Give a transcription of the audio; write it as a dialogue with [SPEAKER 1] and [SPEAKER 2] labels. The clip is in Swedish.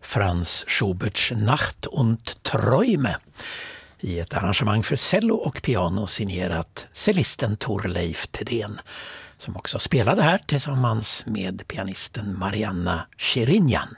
[SPEAKER 1] Franz Schuberts Nacht und Träume i ett arrangemang för cello och piano signerat cellisten Torleif Thedéen, som också spelade här tillsammans med pianisten Marianna Shirinyan.